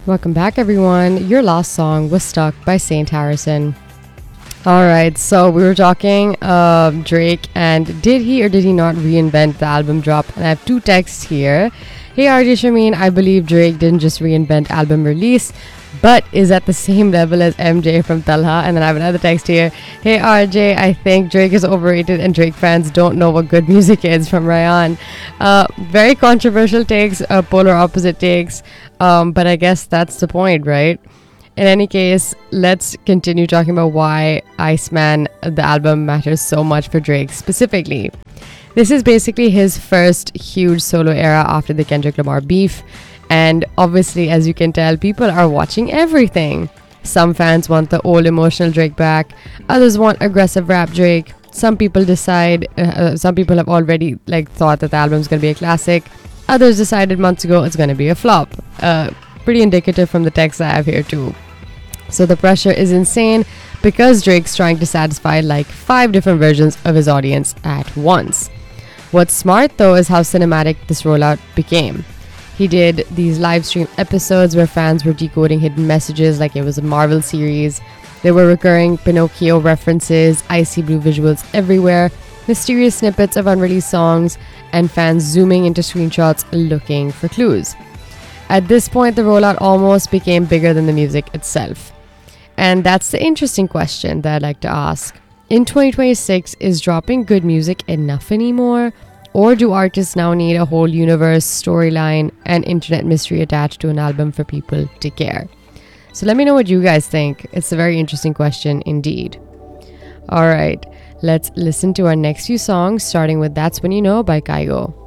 Welcome back, everyone. Your last song was Stuck by Saint Harrison. Alright, so we were talking Drake, and did he or did he not reinvent the album drop? And I have two texts here. Hey RJ Shameen, I believe Drake didn't just reinvent album release, but is at the same level as MJ from Talha. And then I have another text here. Hey RJ, I think Drake is overrated and Drake fans don't know what good music is, from Ryan. Very controversial takes, polar opposite takes, but I guess that's the point, right? In any case, let's continue talking about why Iceman, the album, matters so much for Drake specifically. This is basically his first huge solo era after the Kendrick Lamar beef. And obviously, as you can tell, people are watching everything. Some fans want the old emotional Drake back. Others want aggressive rap Drake. Some people have already thought that the album's going to be a classic. Others decided months ago it's going to be a flop. Pretty indicative from the text I have here too. So the pressure is insane because Drake's trying to satisfy 5 different versions of his audience at once. What's smart though is how cinematic this rollout became. He did these live stream episodes where fans were decoding hidden messages like it was a Marvel series. There were recurring Pinocchio references, icy blue visuals everywhere, mysterious snippets of unreleased songs, and fans zooming into screenshots looking for clues. At this point, the rollout almost became bigger than the music itself. And that's the interesting question that I'd like to ask. In 2026, is dropping good music enough anymore? Or do artists now need a whole universe, storyline, and internet mystery attached to an album for people to care? So let me know what you guys think. It's a very interesting question indeed. Alright, let's listen to our next few songs, starting with That's When You Know by Kygo.